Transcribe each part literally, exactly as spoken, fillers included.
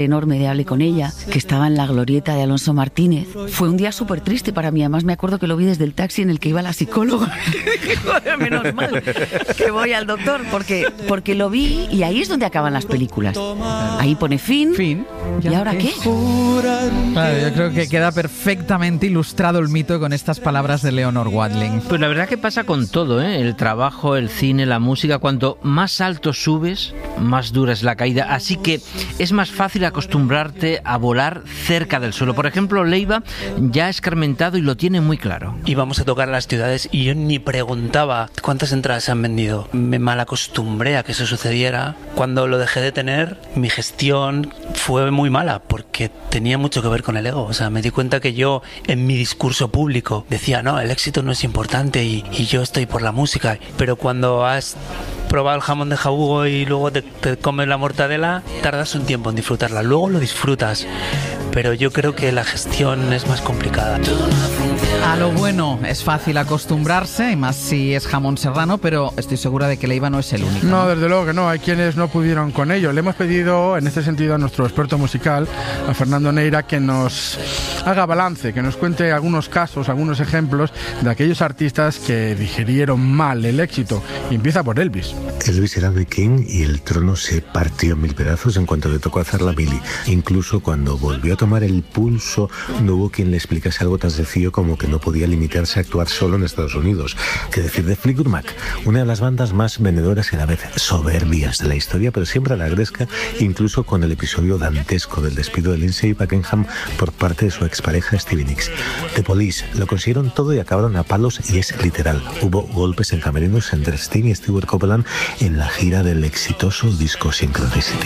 enorme de Hable con ella, que estaba en la glorieta de Alonso Martínez. Fue un día súper triste para mí. Además me acuerdo que lo vi desde el taxi en el que iba la psicóloga. Joder, menos mal que voy al doctor, porque, porque lo vi y ahí es donde acaban las películas. Ahí pone fin. Fin. ¿Y ahora qué? Claro, yo creo que queda perfectamente ilustrado el mito con estas palabras de Leonor Watling. Pues la verdad que pasa con todo, ¿eh? El trabajo, el cine, la música. Cuanto más alto subes, más dura es la caída. Así que es más fácil acostumbrarte a volar cerca del suelo. Por ejemplo, Leiva ya ha escarmentado y lo tiene muy claro. Íbamos a tocar a las ciudades y yo ni preguntaba cuántas entradas se han vendido. Me malacostumbré a que eso sucediera. Cuando lo dejé de tener, mi gestión fue muy mala porque tenía mucho que ver con el ego. O sea, me di cuenta que yo en mi discurso público decía, no, el éxito no es importante y, y yo estoy por la música. Pero cuando has probado el jamón de jabugo y luego te, te comes la mortadela, tardas un tiempo en disfrutarla. Luego lo disfrutas, pero yo creo que la gestión es más complicada. A lo bueno es fácil acostumbrarse, y más si es jamón serrano, pero estoy segura de que Leiva no es el único. No, desde luego que no, hay quienes no pudieron con ello. Le hemos pedido, en este sentido, a nuestro experto musical, a Fernando Neira, que nos haga balance, que nos cuente algunos casos, algunos ejemplos de aquellos artistas que digerieron mal el éxito. Y empieza por Elvis. Elvis era The King y el trono se partió en mil pedazos en cuanto le tocó hacer la mili. Incluso cuando volvió a tomar el pulso, no hubo quien le explicase algo tan sencillo como que no podía limitarse a actuar solo en Estados Unidos. ¿Qué decir de Fleetwood Mac? Una de las bandas más vendedoras y a la vez soberbias de la historia, pero siempre a la gresca, incluso con el episodio dantesco del despido de Lindsey Buckingham por parte de su expareja Stevie Nicks. The Police lo consiguieron todo y acabaron a palos, y es literal. Hubo golpes en camerinos entre Sting y Stewart Copeland en la gira del exitoso disco Synchronicity.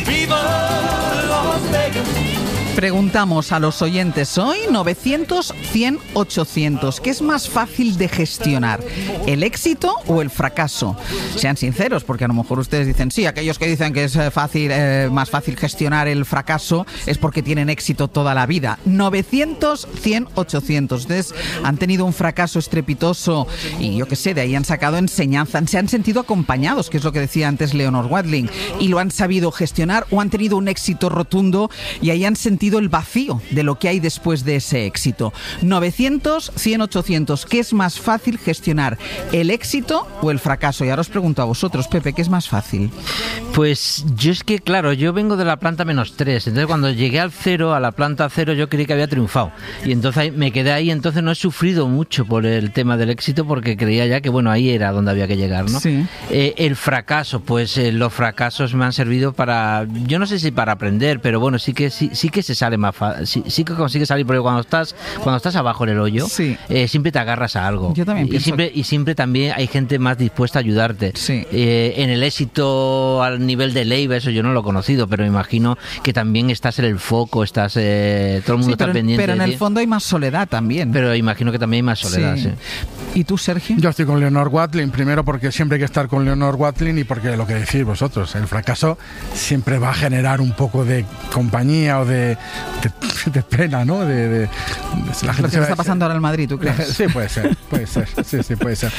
Preguntamos a los oyentes hoy, novecientos, cien, ochocientos, ¿qué es más fácil de gestionar? ¿El éxito o el fracaso? Sean sinceros, porque a lo mejor ustedes dicen, sí, aquellos que dicen que es fácil, eh, más fácil gestionar el fracaso es porque tienen éxito toda la vida. novecientos, cien, ochocientos. Ustedes han tenido un fracaso estrepitoso y yo qué sé, de ahí han sacado enseñanza, se han sentido acompañados, que es lo que decía antes Leonor Watling, y lo han sabido gestionar, o han tenido un éxito rotundo y ahí han sentido el vacío de lo que hay después de ese éxito. novecientos, cien, ochocientos. ¿Qué es más fácil gestionar? ¿El éxito o el fracaso? Y ahora os pregunto a vosotros, Pepe, ¿qué es más fácil? Pues yo es que, claro, yo vengo de la planta menos tres. Entonces cuando llegué al cero, a la planta cero, yo creí que había triunfado. Y entonces me quedé ahí. Entonces no he sufrido mucho por el tema del éxito, porque creía ya que, bueno, ahí era donde había que llegar, ¿no? Sí. Eh, el fracaso, pues eh, los fracasos me han servido para, yo no sé si para aprender, pero bueno, sí que sí, sí que se sale más fácil, sí, sí que consigues salir, porque cuando estás cuando estás abajo en el hoyo, sí. eh, siempre te agarras a algo. Yo también y pienso. siempre y siempre también hay gente más dispuesta a ayudarte. Sí. Eh, en el éxito al nivel de Leiva, eso yo no lo he conocido, pero me imagino que también estás en el foco, estás eh, todo el mundo sí, está pero, pendiente. Pero en de el ti. fondo hay más soledad también. Pero imagino que también hay más soledad. Sí. Sí. ¿Y tú, Sergio? Yo estoy con Leonor Watling, primero porque siempre hay que estar con Leonor Watling, y porque lo que decís vosotros, el fracaso siempre va a generar un poco de compañía o de, de, de pena, ¿no? De, de, de la gente lo que está pasando ahora en Madrid, ¿tú crees? Sí, puede ser, puede ser, sí, sí, puede ser.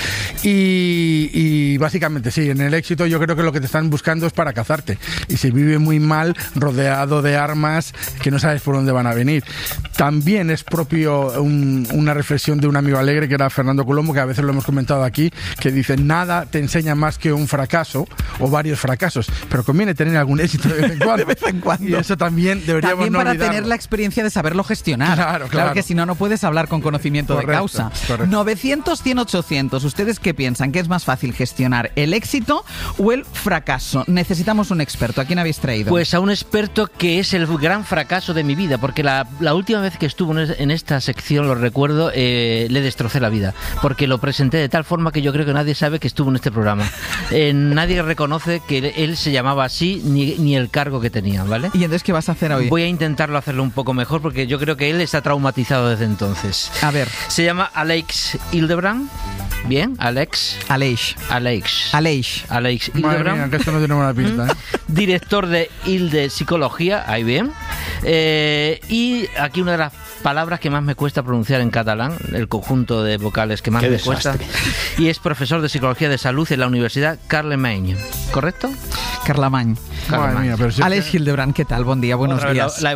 Y, y básicamente sí, en el éxito yo creo que lo que te están buscando es para cazarte, y se vive muy mal rodeado de armas que no sabes por dónde van a venir. También es propio un, una reflexión de un amigo alegre que era Fernando Colombo, que a veces lo hemos comentado aquí, que dice, nada te enseña más que un fracaso o varios fracasos, pero conviene tener algún éxito de vez en cuando. De vez en cuando. Y eso también deberíamos también no para olvidarlo. tener la experiencia de saberlo gestionar. Claro, claro. Claro que si no, no puedes hablar con conocimiento Correcto, de causa. correcto. novecientos, cien, ochocientos. ¿Ustedes qué piensan? ¿Qué es más fácil gestionar? ¿El éxito o el fracaso? Necesitamos un experto. ¿A quién habéis traído? Pues a un experto que es el gran fracaso de mi vida, porque la, la última vez que estuvo en esta sección, lo recuerdo, eh, le destrocé la vida, porque lo presenté de tal forma que yo creo que nadie sabe que estuvo en este programa. Eh, nadie reconoce que él se llamaba así, ni, ni el cargo que tenía, ¿vale? ¿Y entonces qué vas a hacer hoy? Voy a intentarlo hacerlo un poco mejor, porque yo creo que él está traumatizado desde entonces. A ver. Se llama Alex Hildebrand. Bien, Alex. Aleix. Alex. Aleix. Alex Madre Hildebrand. mía, que esto no tiene buena pinta, ¿eh? Director de Hilde Psicología, ahí bien. Eh, y aquí una de las palabras que más me cuesta pronunciar en catalán, el conjunto de vocales que más Qué me desastre. cuesta, y es profesor de Psicología de Salud en la Universidad Carlemany, ¿correcto? Carlemany. Madre mía, pero si es Alex que- Hildebrand, ¿qué tal? Buen día, buenos Otra vez días. la- la